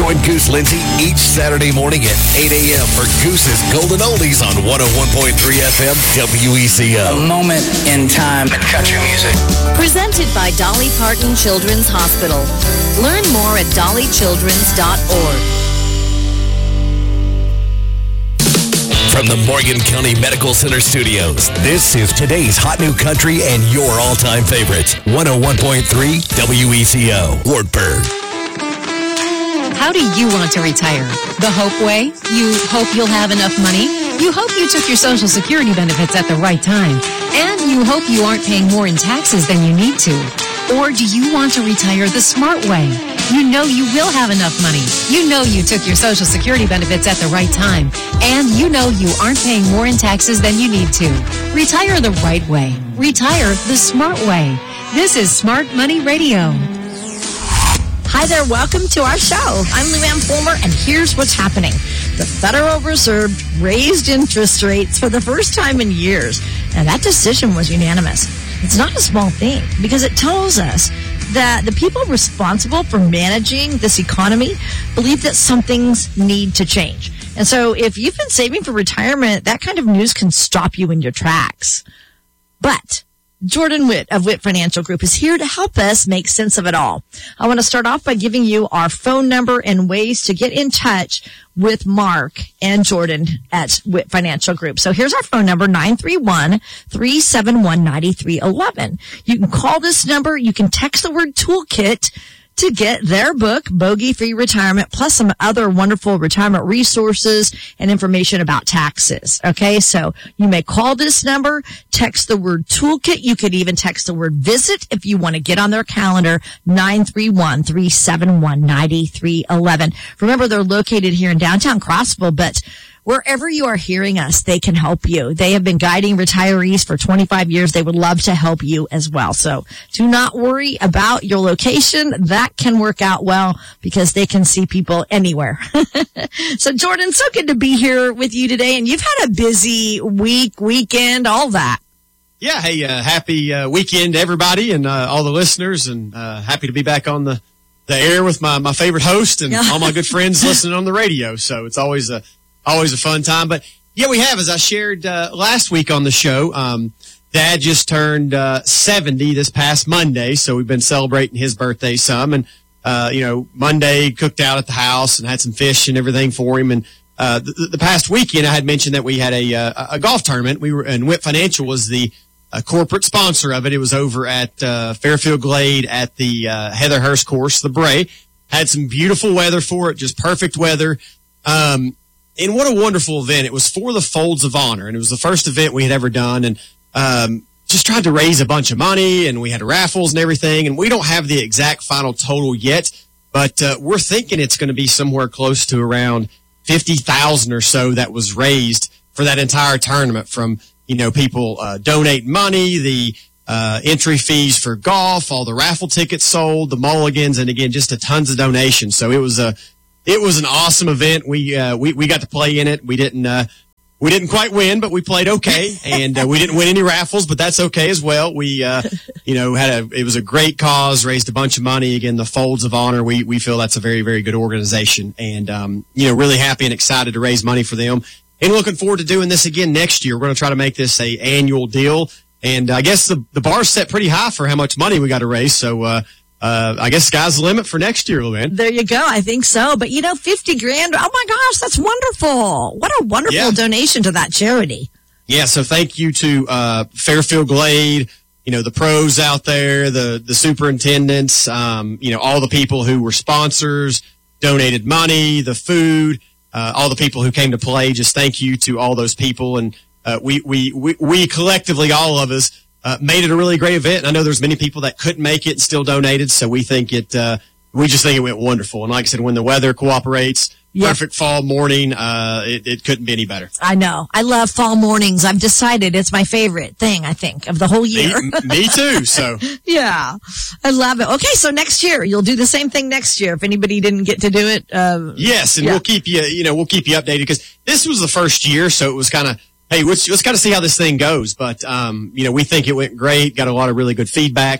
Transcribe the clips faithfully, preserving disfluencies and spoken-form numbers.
Join Goose Lindsay each Saturday morning at eight a.m. for Goose's Golden Oldies on one oh one point three F M W E C O. A moment in time in country music. Presented by Dolly Parton Children's Hospital. Learn more at dolly children's dot org. From the Morgan County Medical Center studios, this is today's hot new country and your all-time favorites. one oh one point three W E C O, Wartburg. How do you want to retire? The Hope way? You hope you'll have enough money? You hope you took your Social Security benefits at the right time? And you hope you aren't paying more in taxes than you need to? Or do you want to retire the smart way? You know you will have enough money. You know you took your Social Security benefits at the right time. And you know you aren't paying more in taxes than you need to. Retire the right way. Retire the smart way. This is Smart Money Radio. Hi there, welcome to our show. I'm Luann Palmer, and here's what's happening. The Federal Reserve raised interest rates for the first time in years, and that decision was unanimous. It's not a small thing, because it tells us that the people responsible for managing this economy believe that some things need to change. And so if you've been saving for retirement, that kind of news can stop you in your tracks. But Jordan Witt of Witt Financial Group is here to help us make sense of it all. I want to start off by giving you our phone number and ways to get in touch with Mark and Jordan at Witt Financial Group. So here's our phone number, nine three one, three seven one, nine three one one. You can call this number. You can text the word toolkit to get their book, Bogey Free Retirement, plus some other wonderful retirement resources and information about taxes. Okay, so you may call this number, text the word toolkit. You could even text the word visit if you want to get on their calendar, nine three one, three seven one, nine three one one. Remember, they're located here in downtown Crossville, but wherever you are hearing us, they can help you. They have been guiding retirees for twenty-five years. They would love to help you as well. So do not worry about your location. That can work out well because they can see people anywhere. So, Jordan, so good to be here with you today. And you've had a busy week, weekend, all that. Yeah, hey, uh, happy uh, weekend to everybody and uh, all the listeners, and uh, happy to be back on the, the air with my, my favorite host and all my good friends listening on the radio. So it's always a Always a fun time. But, yeah, we have, as I shared uh, last week on the show, um, Dad just turned uh, seventy this past Monday, so we've been celebrating his birthday some. And, uh, you know, Monday cooked out at the house and had some fish and everything for him. And uh, the, the past weekend I had mentioned that we had a, uh, a golf tournament. We were, and Witt Financial was the uh, corporate sponsor of it. It was over at uh, Fairfield Glade at the uh, Heatherhurst course, the Bray. Had some beautiful weather for it, just perfect weather. Um And what a wonderful event. It was for the Folds of Honor, and it was the first event we had ever done, and um, just tried to raise a bunch of money, and we had raffles and everything, and we don't have the exact final total yet, but uh, we're thinking it's going to be somewhere close to around fifty thousand dollars or so that was raised for that entire tournament from, you know, people uh, donate money, the uh, entry fees for golf, all the raffle tickets sold, the mulligans, and again, just a tons of donations. So it was a It was an awesome event. We uh, we we got to play in it. We didn't uh, we didn't quite win, but we played okay, and uh, we didn't win any raffles, but that's okay as well. We uh, you know had a it was a great cause, raised a bunch of money. Again, the Folds of Honor. We we feel that's a very very good organization, and um, you know really happy and excited to raise money for them, and looking forward to doing this again next year. We're going to try to make this a annual deal, and I guess the the bar's set pretty high for how much money we got to raise. So. Uh, Uh, I guess sky's the limit for next year, Luann. There you go. I think so. But, you know, fifty grand. Oh, my gosh, that's wonderful. What a wonderful yeah. donation to that charity. Yeah, so thank you to uh, Fairfield Glade, you know, the pros out there, the, the superintendents, um, you know, all the people who were sponsors, donated money, the food, uh, all the people who came to play. Just thank you to all those people. And uh, we, we, we, we collectively, all of us, Uh, made it a really great event. I know there's many people that couldn't make it and still donated, so we think it, uh, we just think it went wonderful. And like I said, when the weather cooperates, yep. perfect fall morning, uh, it, it couldn't be any better. I know. I love fall mornings. I've decided it's my favorite thing, I think, of the whole year. Me, me too, so. Yeah, I love it. Okay, so next year, you'll do the same thing next year if anybody didn't get to do it. Uh, yes, and yeah. we'll keep you, you know, we'll keep you updated because this was the first year, so it was kind of, hey, let's, let's kind of see how this thing goes. But, um, you know, we think it went great, got a lot of really good feedback.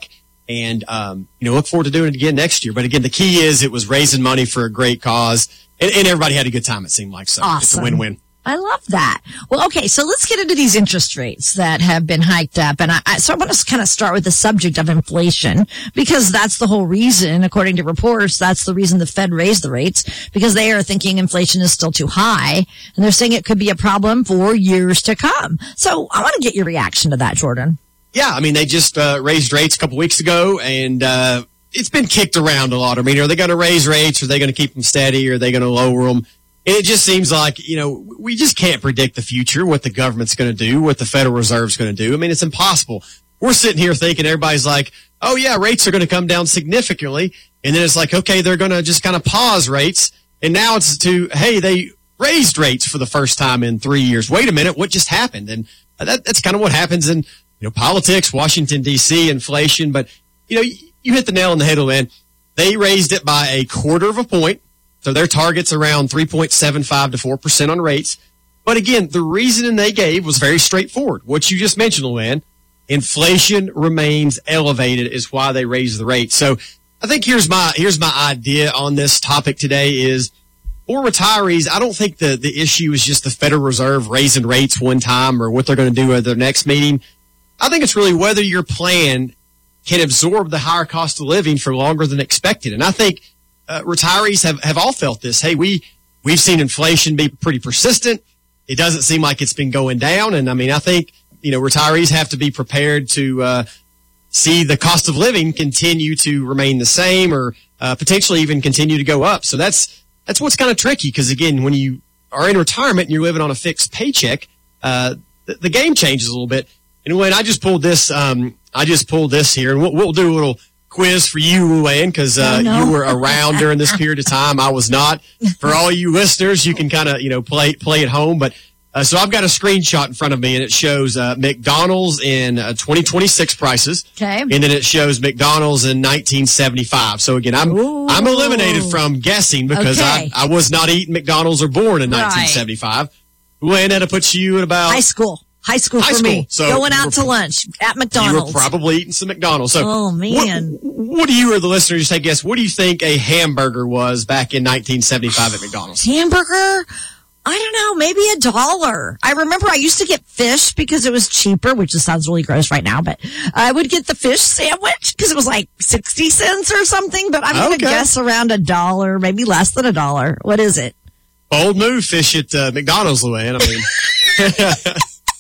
And, um, you know, look forward to doing it again next year. But again, the key is it was raising money for a great cause, and, and everybody had a good time, it seemed like. So awesome. It's a win-win. I love that. Well, okay, so let's get into these interest rates that have been hiked up. And I, I so I want to kind of start with the subject of inflation, because that's the whole reason, according to reports, that's the reason the Fed raised the rates, because they are thinking inflation is still too high, and they're saying it could be a problem for years to come. So I want to get your reaction to that, Jordan. Yeah, I mean, they just uh, raised rates a couple weeks ago, and uh, it's been kicked around a lot. I mean, are they going to raise rates? Are they going to keep them steady? Are they going to lower them? And it just seems like, you know, we just can't predict the future, what the government's going to do, what the Federal Reserve's going to do. I mean, it's impossible. We're sitting here thinking everybody's like, oh, yeah, rates are going to come down significantly. And then it's like, okay, they're going to just kind of pause rates. And now it's to, hey, they raised rates for the first time in three years. Wait a minute, what just happened? And that, that's kind of what happens in, you know, politics, Washington, D C, inflation. But, you know, you, you hit the nail on the head, Lynn. They raised it by a quarter of a point. So their target's around three point seven five to four percent on rates. But again, the reasoning they gave was very straightforward. What you just mentioned, Luann, inflation remains elevated is why they raised the rate. So I think here's my here's my idea on this topic today is, for retirees, I don't think the, the issue is just the Federal Reserve raising rates one time or what they're going to do at their next meeting. I think it's really whether your plan can absorb the higher cost of living for longer than expected. And I think uh, retirees have, have all felt this. Hey, we, we've seen inflation be pretty persistent. It doesn't seem like it's been going down. And I mean, I think, you know, retirees have to be prepared to uh, see the cost of living continue to remain the same or uh, potentially even continue to go up. So that's, that's what's kind of tricky. Because again, when you are in retirement and you're living on a fixed paycheck, uh, the, the game changes a little bit. And when I just pulled this, um, I just pulled this here, and we'll, we'll do a little quiz for you, Luann, because uh, oh, no. you were around during this period of time. I was not. For all you listeners, you can kind of you know play play at home. But uh, so I've got a screenshot in front of me, and it shows uh, McDonald's in uh, twenty twenty-six prices, okay, and then it shows McDonald's in nineteen seventy-five. So again, I'm Ooh. I'm eliminated from guessing because okay. I I was not eating McDonald's or born in right. nineteen seventy-five. Luann, that'll put you at about high school. High school High for school. me. So going out to lunch at McDonald's. You were probably eating some McDonald's. So, oh, man. What, what do you or the listeners take guess? What do you think a hamburger was back in nineteen seventy-five at McDonald's? Hamburger? I don't know. Maybe a dollar. I remember I used to get fish because it was cheaper, which just sounds really gross right now, but I would get the fish sandwich because it was like sixty cents or something, but I'm going to Okay. guess around a dollar, maybe less than a dollar. What is it? Bold move, fish at uh, McDonald's, Luann. I mean...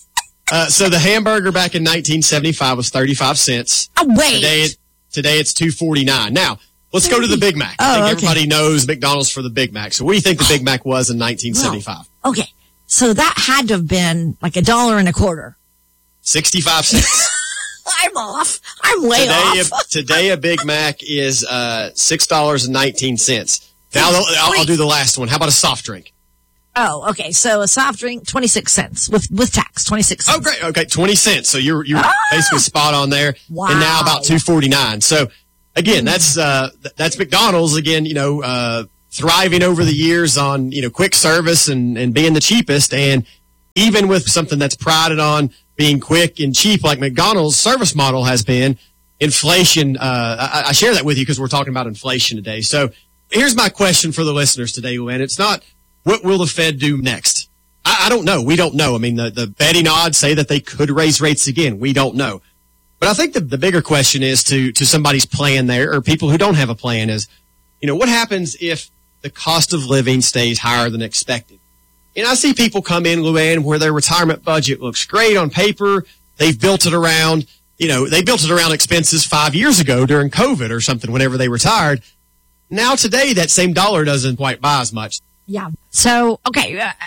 Uh, so the hamburger back in nineteen seventy-five was thirty-five cents. Oh, wait. Today, it, today it's two forty-nine. Now, let's go to the Big Mac. Oh, I think okay. everybody knows McDonald's for the Big Mac. So what do you think the Big Mac was in nineteen seventy-five? Well, okay. So that had to have been like a dollar and a quarter. sixty-five cents. I'm off. I'm way today, off. A, today a Big Mac is uh, six dollars and nineteen cents. Now I'll, I'll, I'll do the last one. How about a soft drink? Oh, okay. So a soft drink, twenty-six cents with, with tax, twenty-six cents. Oh, great. Okay, twenty cents. So you're you're Ah! basically spot on there. Wow. And now about two forty-nine. So again, that's uh, that's McDonald's again. You know, uh, thriving over the years on you know quick service and and being the cheapest. And even with something that's prided on being quick and cheap, like McDonald's service model has been, inflation. Uh, I, I share that with you because we're talking about inflation today. So here's my question for the listeners today, Luann. It's not, what will the Fed do next? I, I don't know. We don't know. I mean, the, the betting odds say that they could raise rates again. We don't know. But I think the, the bigger question is to, to somebody's plan there, or people who don't have a plan, is, you know, what happens if the cost of living stays higher than expected? And I see people come in, Luann, where their retirement budget looks great on paper. They've built it around, you know, they built it around expenses five years ago during COVID or something, whenever they retired. Now today, that same dollar doesn't quite buy as much. Yeah. So, okay. Uh,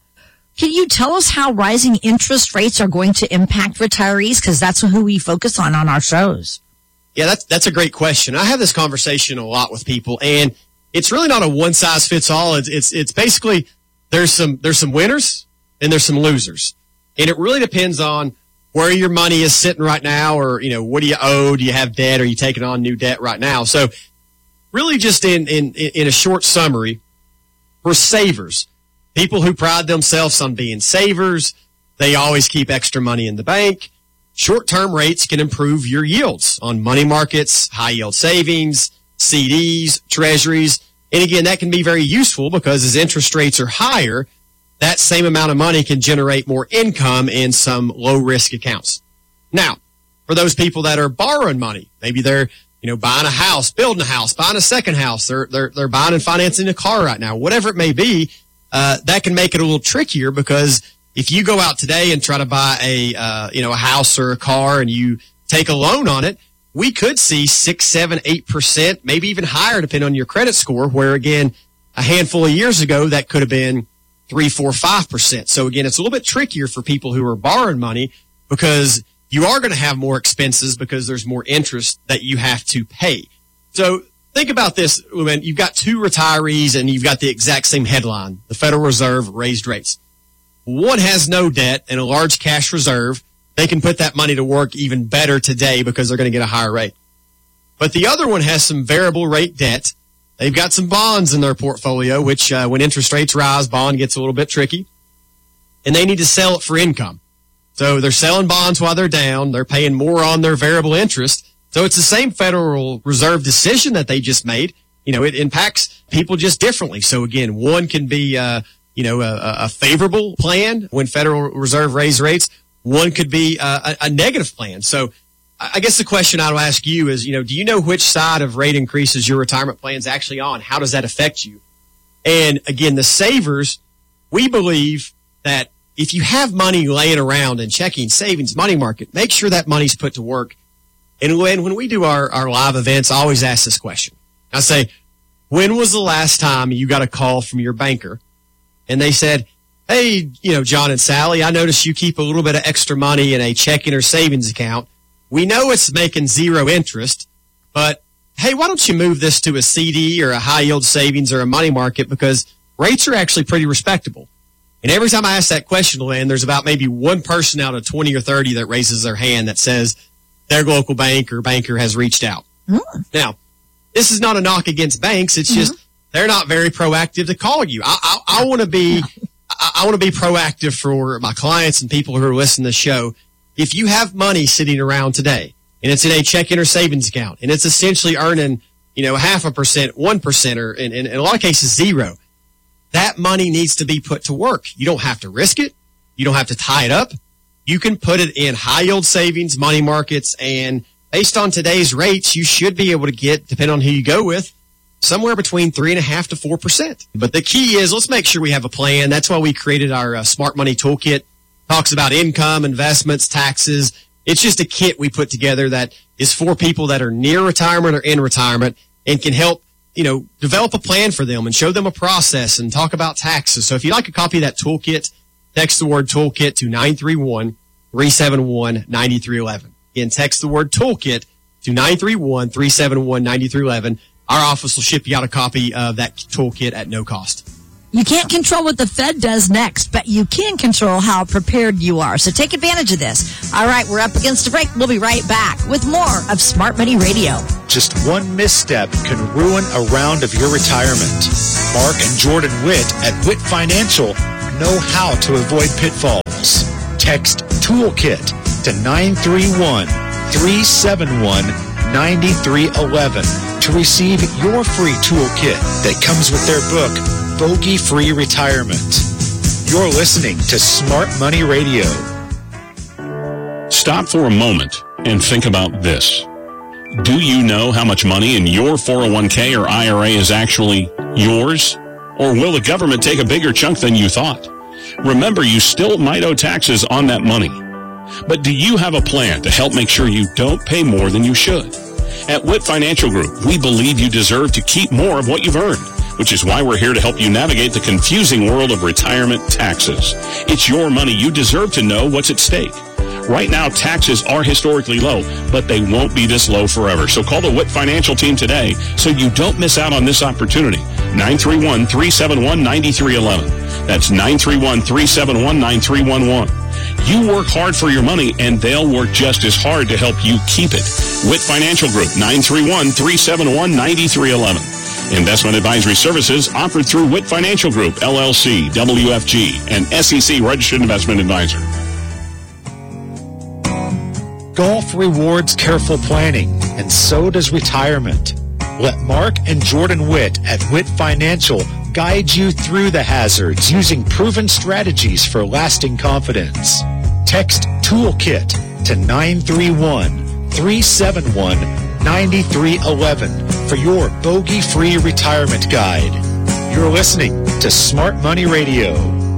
can you tell us how rising interest rates are going to impact retirees? Because that's who we focus on on our shows. Yeah, that's that's a great question. I have this conversation a lot with people, and it's really not a one size fits all. It's it's it's basically there's some there's some winners and there's some losers, and it really depends on where your money is sitting right now, or you know what do you owe? Do you have debt? Are you taking on new debt right now? So, really, just in in in a short summary, for savers, people who pride themselves on being savers, they always keep extra money in the bank. short-term rates can improve your yields on money markets, high-yield savings, C Ds, treasuries. And again, that can be very useful because as interest rates are higher, that same amount of money can generate more income in some low-risk accounts. Now, for those people that are borrowing money, maybe they're, you know, buying a house, building a house, buying a second house, they're they're they're buying and financing a car right now, whatever it may be, uh, that can make it a little trickier because if you go out today and try to buy a uh, you know a house or a car and you take a loan on it, we could see six, seven, eight percent, maybe even higher, depending on your credit score. Where again, a handful of years ago, that could have been three, four, five percent. So again, it's a little bit trickier for people who are borrowing money because you are going to have more expenses because there's more interest that you have to pay. So think about this, when you've got two retirees and you've got the exact same headline: the Federal Reserve raised rates. One has no debt and a large cash reserve. They can put that money to work even better today because they're going to get a higher rate. But the other one has some variable rate debt. They've got some bonds in their portfolio, which uh, when interest rates rise, bond gets a little bit tricky. And they need to sell it for income. So they're selling bonds while they're down. They're paying more on their variable interest. So it's the same Federal Reserve decision that they just made. You know, it impacts people just differently. So again, one can be, uh, you know, a, a favorable plan when Federal Reserve raise rates. One could be uh, a, a negative plan. So I guess the question I'll ask you is, you know, do you know which side of rate increases your retirement plan is actually on? How does that affect you? And again, the savers, we believe that if you have money laying around in checking, savings, money market, make sure that money's put to work. And when, when we do our, our live events, I always ask this question. I say, when was the last time you got a call from your banker and they said, hey, you know, John and Sally, I noticed you keep a little bit of extra money in a checking or savings account. We know it's making zero interest, but hey, why don't you move this to a C D or a high yield savings or a money market because rates are actually pretty respectable. And every time I ask that question, Lynn, there's about maybe one person out of twenty or thirty that raises their hand that says their local bank or banker has reached out. Mm. Now, this is not a knock against banks. It's mm-hmm. just they're not very proactive to call you. I, I, I want to be, I, I want to be proactive for my clients and people who are listening to the show. If you have money sitting around today and it's in a checking or savings account and it's essentially earning, you know, half a percent, one percent, or in, in, in a lot of cases zero, that money needs to be put to work. You don't have to risk it. You don't have to tie it up. You can put it in high yield savings, money markets, and based on today's rates, you should be able to get, depending on who you go with, somewhere between three and a half to four percent. But the key is let's make sure we have a plan. That's why we created our uh, Smart Money Toolkit. Talks about income, investments, taxes. It's just a kit we put together that is for people that are near retirement or in retirement and can help, you know, develop a plan for them and show them a process and talk about taxes. So if you'd like a copy of that toolkit, text the word toolkit to nine three one, three seven one, nine three one one. Again, text the word toolkit to nine three one, three seven one, nine three one one. Our office will ship you out a copy of that toolkit at no cost. You can't control what the Fed does next, but you can control how prepared you are. So take advantage of this. All right, we're up against a break. We'll be right back with more of Smart Money Radio. Just one misstep can ruin a round of your retirement. Mark and Jordan Witt at Witt Financial know how to avoid pitfalls. Text TOOLKIT to nine three one, three seven one, nine three one one to receive your free toolkit that comes with their book, Bogey-Free Retirement. You're listening to Smart Money Radio. Stop for a moment and think about this. Do you know how much money in your four oh one k or I R A is actually yours? Or will the government take a bigger chunk than you thought? Remember, you still might owe taxes on that money. But do you have a plan to help make sure you don't pay more than you should? At Witt Financial Group, we believe you deserve to keep more of what you've earned, which is why we're here to help you navigate the confusing world of retirement taxes. It's your money. You deserve to know what's at stake. Right now, taxes are historically low, but they won't be this low forever. So call the Witt Financial team today so you don't miss out on this opportunity. nine three one, three seven one, nine three one one. That's nine three one, three seven one, nine three one one. You work hard for your money, and they'll work just as hard to help you keep it. Witt Financial Group, nine three one, three seven one, nine three one one. Investment advisory services offered through Witt Financial Group, L L C, W F G, and S E C Registered Investment Advisor. rewards careful planning, and so does retirement. Let Mark and Jordan Witt at Witt Financial guide you through the hazards using proven strategies for lasting confidence. Text TOOLKIT to nine three one, three seven one, nine three one one for your bogey-free retirement guide. You're listening to Smart Money Radio.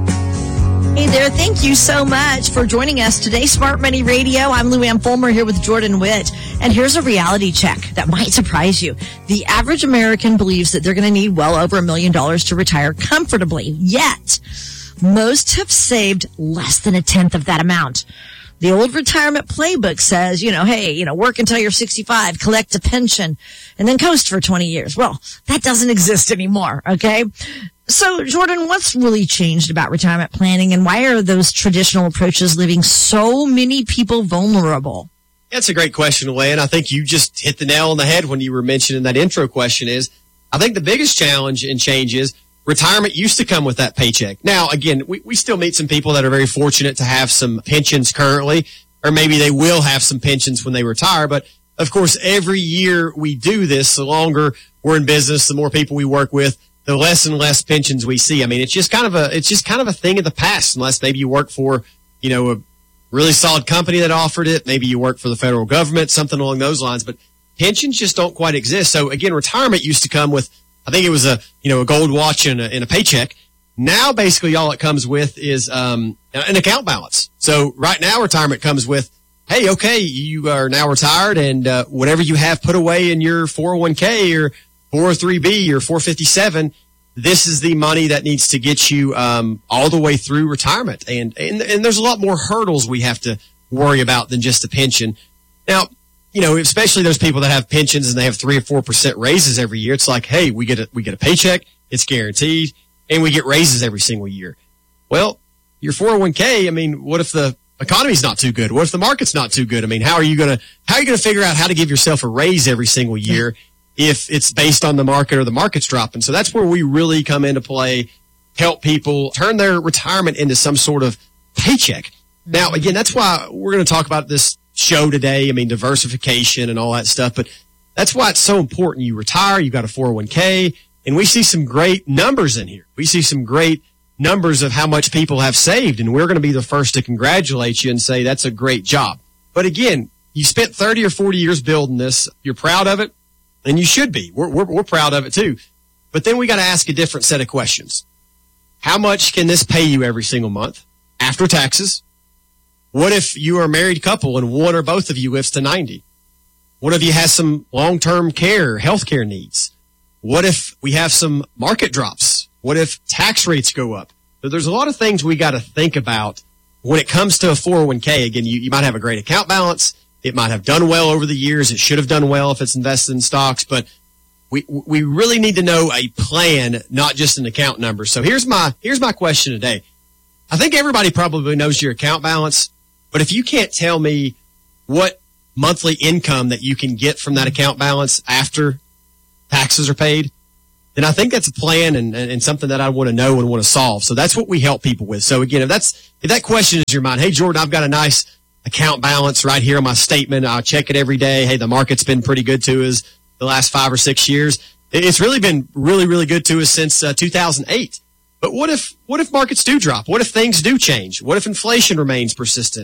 Hey there, thank you so much for joining us today. Smart Money Radio. I'm Lou Ann Fulmer here with Jordan Witt. And here's a reality check that might surprise you. The average American believes that they're going to need well over a million dollars to retire comfortably. Yet, most have saved less than a tenth of that amount. The old retirement playbook says, you know, hey, you know, work until you're sixty-five, collect a pension, and then coast for twenty years. Well, that doesn't exist anymore, okay? So, Jordan, what's really changed about retirement planning, and why are those traditional approaches leaving so many people vulnerable? That's a great question, Lynn. I think you just hit the nail on the head when you were mentioning that intro question is, I think the biggest challenge and change is retirement used to come with that paycheck. Now, again, we, we still meet some people that are very fortunate to have some pensions currently, or maybe they will have some pensions when they retire. But, of course, every year we do this, the longer we're in business, the more people we work with, the less and less pensions we see. I mean, it's just kind of a, it's just kind of a thing of the past, unless maybe you work for, you know, a really solid company that offered it. Maybe you work for the federal government, something along those lines. But pensions just don't quite exist. So, again, retirement used to come with, I think it was a, you know, a gold watch and a, and a paycheck. Now, basically, all it comes with is um, an account balance. So right now, retirement comes with, hey, okay, you are now retired, and uh, whatever you have put away in your four oh one k or four oh three b or four fifty-seven, this is the money that needs to get you um, all the way through retirement. And, and and there's a lot more hurdles we have to worry about than just a pension. Now, you know, especially those people that have pensions and they have three or four percent raises every year. It's like, hey, we get a we get a paycheck, it's guaranteed, and we get raises every single year. Well, your four oh one k, I mean, what if the economy's not too good? What if the market's not too good? I mean, how are you gonna how are you gonna figure out how to give yourself a raise every single year if it's based on the market or the market's dropping? So that's where we really come into play, help people turn their retirement into some sort of paycheck. Now, again, that's why we're going to talk about this show today. I mean, diversification and all that stuff, but that's why it's so important. You retire, you've got a four oh one k, and we see some great numbers in here. We see some great numbers of how much people have saved, and we're going to be the first to congratulate you and say that's a great job. But again, you spent thirty or forty years building this. You're proud of it, and you should be. We're, we're, we're proud of it too. But then we got to ask a different set of questions. How much can this pay you every single month after taxes? What if you are a married couple and one or both of you lives to ninety? What if you have some long-term care, health care needs? What if we have some market drops? What if tax rates go up? So there's a lot of things we got to think about when it comes to a four oh one k. Again, you, you might have a great account balance. It might have done well over the years. It should have done well if it's invested in stocks. But we we really need to know a plan, not just an account number. So here's my here's my question today. I think everybody probably knows your account balance. But if you can't tell me what monthly income that you can get from that account balance after taxes are paid, then I think that's a plan and, and something that I want to know and want to solve. So that's what we help people with. So again, if that's if that question is your mind, hey, Jordan, I've got a nice account balance right here on my statement. I check it every day. Hey, the market's been pretty good to us the last five or six years. It's really been really, really good to us since uh, two thousand eight. But what if what if markets do drop? What if things do change? What if inflation remains persistent?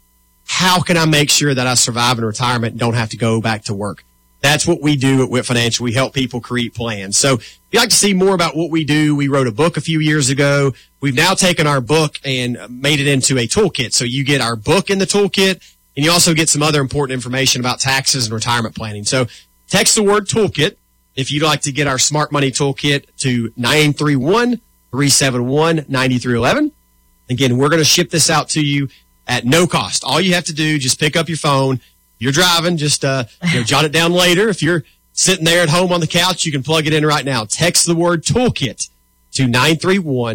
How can I make sure that I survive in retirement and don't have to go back to work? That's what we do at Witt Financial. We help people create plans. So if you'd like to see more about what we do, we wrote a book a few years ago. We've now taken our book and made it into a toolkit. So you get our book in the toolkit, and you also get some other important information about taxes and retirement planning. So text the word toolkit if you'd like to get our Smart Money Toolkit to nine three one, three seven one, nine three one one. Again, we're going to ship this out to you at no cost. All you have to do, just pick up your phone. You're driving, just uh, you know, jot it down later. If you're sitting there at home on the couch, you can plug it in right now. Text the word toolkit to nine three one,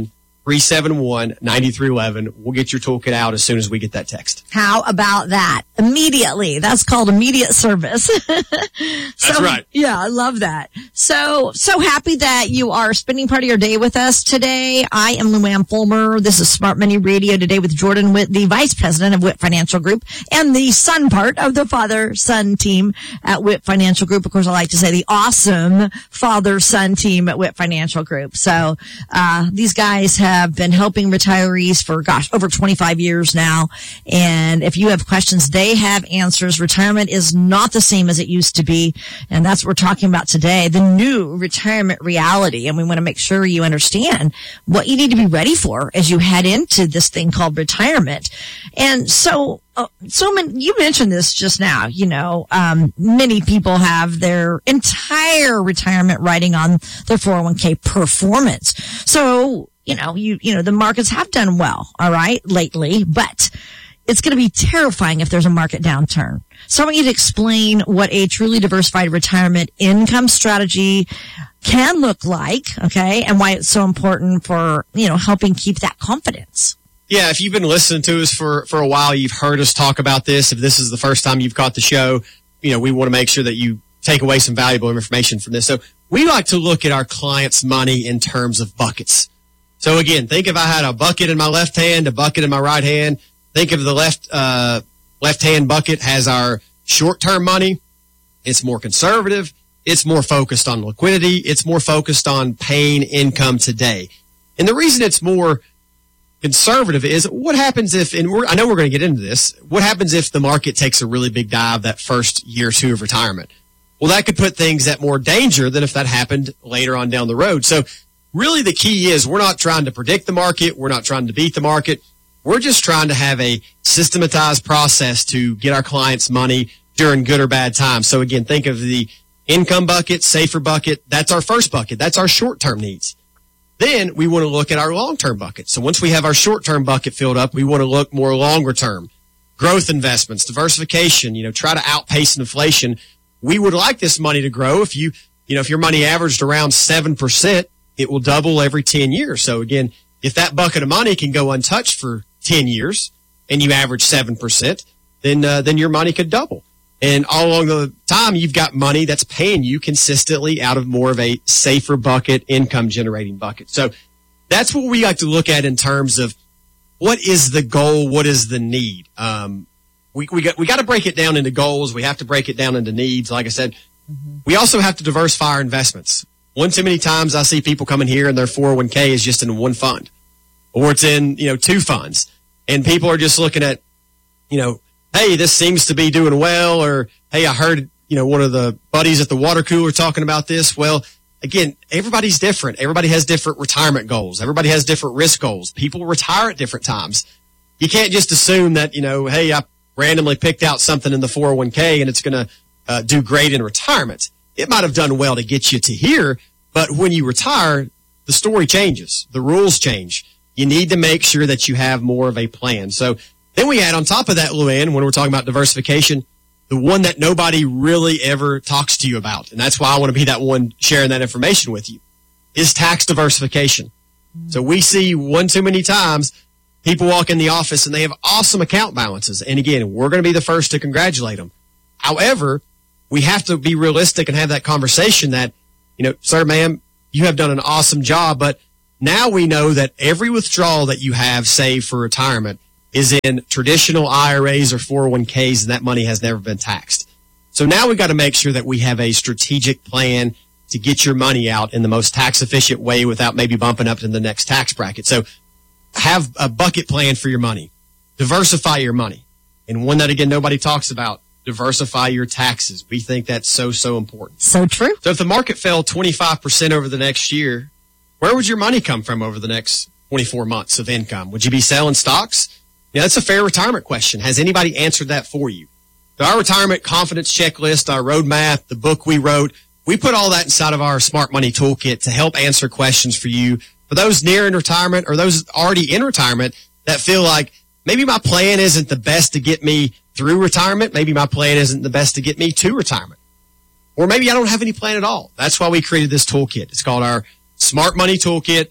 three seven one, nine three one one. We'll get your toolkit out as soon as we get that text. How about that? Immediately. That's called immediate service. so, That's right. Yeah, I love that. So, so happy that you are spending part of your day with us today. I am Luann Fulmer. This is Smart Money Radio today with Jordan Witt, the Vice President of Witt Financial Group and the son part of the father-son team at Witt Financial Group. Of course, I like to say the awesome father-son team at Witt Financial Group. So, uh, these guys have have been helping retirees for, gosh, over twenty-five years now. And if you have questions, they have answers. Retirement is not the same as it used to be. And that's what we're talking about today, the new retirement reality. And we want to make sure you understand what you need to be ready for as you head into this thing called retirement. And so, Uh, so many, you mentioned this just now, you know, um, many people have their entire retirement riding on their four oh one k performance. So, you know, you, you know, the markets have done well, all right, lately, but it's going to be terrifying if there's a market downturn. So I want you to explain what a truly diversified retirement income strategy can look like, okay, and why it's so important for, you know, helping keep that confidence. Yeah, if you've been listening to us for, for a while, you've heard us talk about this. If this is the first time you've caught the show, you know, we want to make sure that you take away some valuable information from this. So we like to look at our clients' money in terms of buckets. So again, think if I had a bucket in my left hand, a bucket in my right hand. Think of the left, uh, left-hand bucket has our short-term money. It's more conservative. It's more focused on liquidity. It's more focused on paying income today. And the reason it's more conservative is what happens if, and we're, I know we're going to get into this, what happens if the market takes a really big dive that first year or two of retirement? Well, that could put things at more danger than if that happened later on down the road. So really the key is we're not trying to predict the market. We're not trying to beat the market. We're just trying to have a systematized process to get our clients money during good or bad times. So again, think of the income bucket, safer bucket. That's our first bucket. That's our short-term needs. Then we want to look at our long-term bucket. So once we have our short-term bucket filled up, we want to look more longer-term. Growth investments, diversification, you know, try to outpace inflation. We would like this money to grow. If you, you know, if your money averaged around seven percent, it will double every ten years. So again, if that bucket of money can go untouched for ten years and you average seven percent, then, uh, then your money could double. And all along the time, you've got money that's paying you consistently out of more of a safer bucket, income generating bucket. So that's what we like to look at in terms of what is the goal? What is the need? Um, we, we got, we got to break it down into goals. We have to break it down into needs. Like I said, mm-hmm. we also have to diversify our investments. One too many times I see people coming here and their four oh one k is just in one fund or it's in, you know, two funds and people are just looking at, you know, hey, this seems to be doing well, or, hey, I heard, you know, one of the buddies at the water cooler talking about this. Well, again, everybody's different. Everybody has different retirement goals. Everybody has different risk goals. People retire at different times. You can't just assume that, you know, hey, I randomly picked out something in the four oh one k and it's going to uh, do great in retirement. It might have done well to get you to here, but when you retire, the story changes. The rules change. You need to make sure that you have more of a plan. So then we add on top of that, Luann, when we're talking about diversification, the one that nobody really ever talks to you about, and that's why I want to be that one sharing that information with you, is tax diversification. Mm-hmm. So we see one too many times people walk in the office and they have awesome account balances. And again, we're going to be the first to congratulate them. However, we have to be realistic and have that conversation that, you know, sir, ma'am, you have done an awesome job, but now we know that every withdrawal that you have saved for retirement is in traditional I R As or four oh one k's, and that money has never been taxed. So now we've got to make sure that we have a strategic plan to get your money out in the most tax-efficient way without maybe bumping up to the next tax bracket. So have a bucket plan for your money. Diversify your money. And one that, again, nobody talks about, diversify your taxes. We think that's so, so important. So true. So if the market fell twenty-five percent over the next year, where would your money come from over the next twenty-four months of income? Would you be selling stocks? Yeah, that's a fair retirement question. Has anybody answered that for you? So our retirement confidence checklist, our roadmap, the book we wrote, we put all that inside of our Smart Money Toolkit to help answer questions for you. For those near in retirement or those already in retirement that feel like maybe my plan isn't the best to get me through retirement. Maybe my plan isn't the best to get me to retirement. Or maybe I don't have any plan at all. That's why we created this toolkit. It's called our Smart Money Toolkit.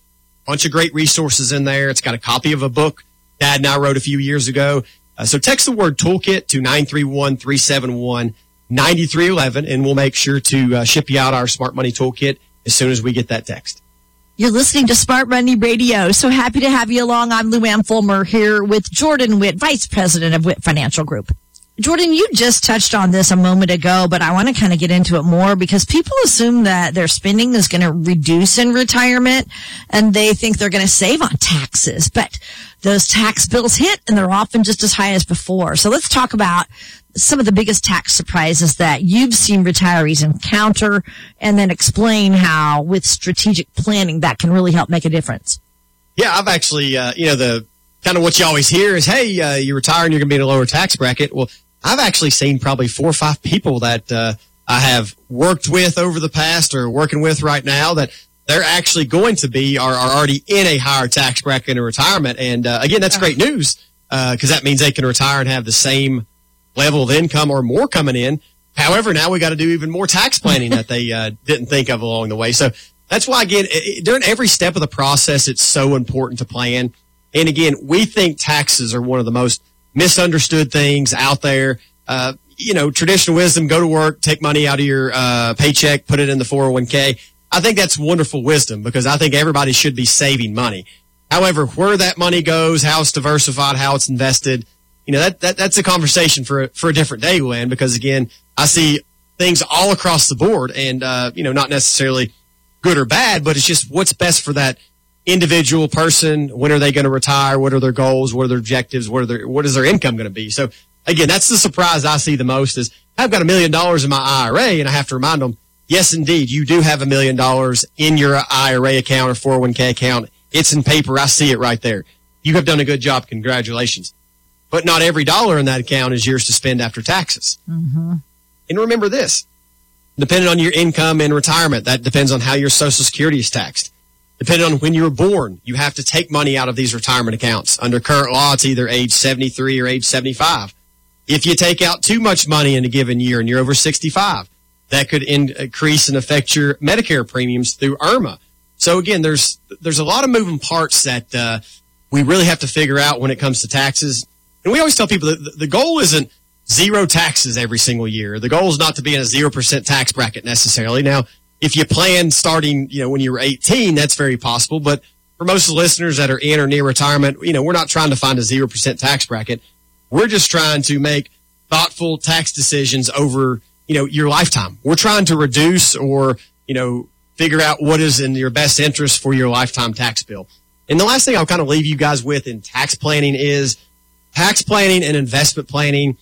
bunch of great resources in there. It's got a copy of a book Dad and I wrote a few years ago. Uh, so text the word toolkit to nine three one, three seven one, nine three one one, and we'll make sure to uh, ship you out our Smart Money Toolkit as soon as we get that text. You're listening to Smart Money Radio. So happy to have you along. I'm Lou Ann Fulmer here with Jordan Witt, Vice President of Witt Financial Group. Jordan, you just touched on this a moment ago, but I want to kind of get into it more because people assume that their spending is going to reduce in retirement and they think they're going to save on taxes. But those tax bills hit and they're often just as high as before. So let's talk about some of the biggest tax surprises that you've seen retirees encounter and then explain how with strategic planning that can really help make a difference. Yeah, I've actually, uh, you know, the kind of what you always hear is, hey, uh, you retire and you're going to be in a lower tax bracket. Well, I've actually seen probably four or five people that uh, I have worked with over the past or working with right now that they're actually going to be are, are already in a higher tax bracket in retirement. And uh, again, that's great news because uh, that means they can retire and have the same level of income or more coming in. However, now we got to do even more tax planning that they uh, didn't think of along the way. So that's why, again, it, during every step of the process, it's so important to plan. And again, we think taxes are one of the most misunderstood things out there. Uh, you know, traditional wisdom, go to work, take money out of your uh, paycheck, put it in the four oh one k. I think that's wonderful wisdom because I think everybody should be saving money. However, where that money goes, how it's diversified, how it's invested, you know, that, that that's a conversation for a, for a different day, Luann, because again, I see things all across the board and, uh, you know, not necessarily good or bad, but it's just what's best for that individual person. When are they going to retire? What are their goals? What are their objectives? What are their, what is their income going to be? So again, that's the surprise I see the most is I've got a million dollars in my I R A and I have to remind them, yes, indeed, you do have a million dollars in your I R A account or four oh one k account. It's in paper. I see it right there. You have done a good job. Congratulations. But not every dollar in that account is yours to spend after taxes. Mm-hmm. And remember this, depending on your income and retirement, that depends on how your Social Security is taxed. Depending on when you were born, you have to take money out of these retirement accounts. Under current law, it's either age seventy-three or age seventy-five. If you take out too much money in a given year and you're over sixty-five, that could increase and affect your Medicare premiums through I R M A. So again, there's there's a lot of moving parts that uh, we really have to figure out when it comes to taxes. And we always tell people that the goal isn't zero taxes every single year. The goal is not to be in a zero percent tax bracket necessarily. Now, if you plan starting, you know, when you were eighteen, that's very possible. But for most of the listeners that are in or near retirement, you know, we're not trying to find a zero percent tax bracket. We're just trying to make thoughtful tax decisions over, you know, your lifetime. We're trying to reduce or, you know, figure out what is in your best interest for your lifetime tax bill. And the last thing I'll kind of leave you guys with in tax planning is tax planning and investment planning.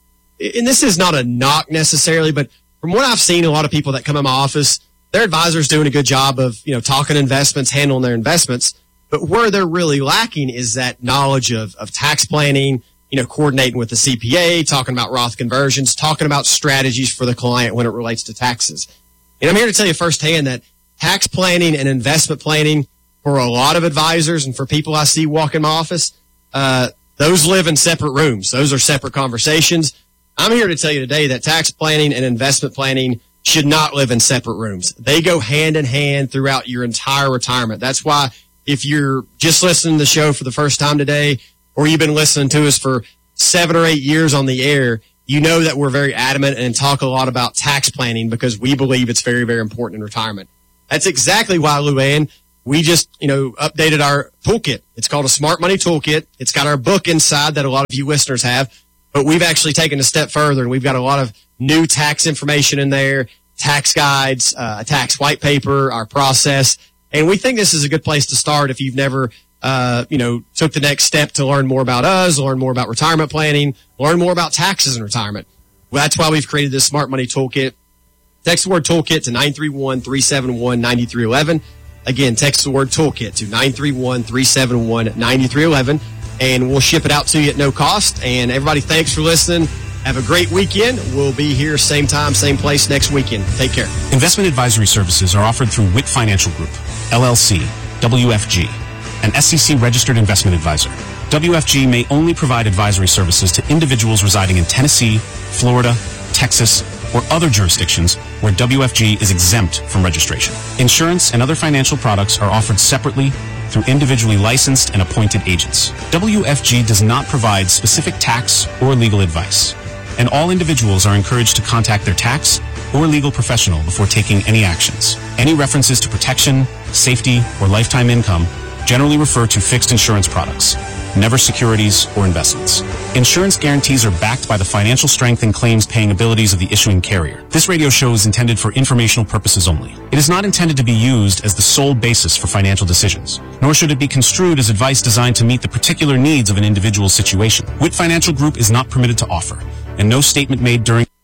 And this is not a knock necessarily, but from what I've seen, a lot of people that come in my office, their advisor's doing a good job of, you know, talking investments, handling their investments. But where they're really lacking is that knowledge of, of tax planning, you know, coordinating with the C P A, talking about Roth conversions, talking about strategies for the client when it relates to taxes. And I'm here to tell you firsthand that tax planning and investment planning for a lot of advisors and for people I see walk in my office, uh, those live in separate rooms. Those are separate conversations. I'm here to tell you today that tax planning and investment planning should not live in separate rooms. They go hand in hand throughout your entire retirement. That's why if you're just listening to the show for the first time today, or you've been listening to us for seven or eight years on the air, you know that we're very adamant and talk a lot about tax planning because we believe it's very, very important in retirement. That's exactly why, Luann, we just, you know, updated our toolkit. It's called a Smart Money Toolkit. It's got our book inside that a lot of you listeners have. But we've actually taken a step further, and we've got a lot of new tax information in there, tax guides, uh, a tax white paper, our process. And we think this is a good place to start if you've never, uh, you know, took the next step to learn more about us, learn more about retirement planning, learn more about taxes in retirement. Well, that's why we've created this Smart Money Toolkit. Text the word toolkit to nine three one, three seven one, nine three one one. Again, text the word toolkit to nine three one, three seven one, nine three one one. And we'll ship it out to you at no cost. And everybody, thanks for listening. Have a great weekend. We'll be here same time, same place next weekend. Take care. Investment advisory services are offered through Witt Financial Group, L L C, W F G, an S E C-registered investment advisor. W F G may only provide advisory services to individuals residing in Tennessee, Florida, Texas, or other jurisdictions where W F G is exempt from registration. Insurance and other financial products are offered separately through individually licensed and appointed agents. W F G does not provide specific tax or legal advice, and all individuals are encouraged to contact their tax or legal professional before taking any actions. Any references to protection, safety, or lifetime income generally refer to fixed insurance products, never securities or investments. Insurance guarantees are backed by the financial strength and claims paying abilities of the issuing carrier. This radio show is intended for informational purposes only. It is not intended to be used as the sole basis for financial decisions, nor should it be construed as advice designed to meet the particular needs of an individual's situation. Witt Financial Group is not permitted to offer, and no statement made during